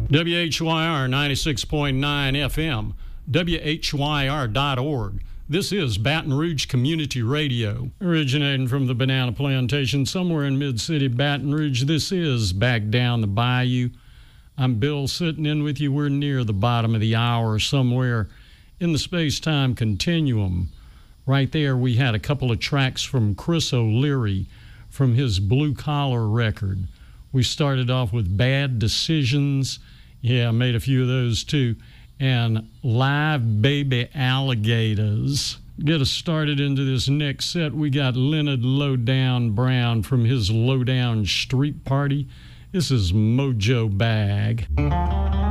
WHYR 96.9 FM, WHYR.org. This is Baton Rouge Community Radio. Originating from the Banana Plantation somewhere in Mid-City Baton Rouge, this is Back Down the Bayou. I'm Bill, sitting in with you. We're near the bottom of the hour somewhere in the space-time continuum. Right there, we had a couple of tracks from Chris O'Leary from his Blue Collar record. We started off with Bad Decisions. Yeah, I made a few of those too. And Live Baby Alligators. Get us started into this next set. We got Leonard Lowdown Brown from his Lowdown Street Party. This is Mojo Bag.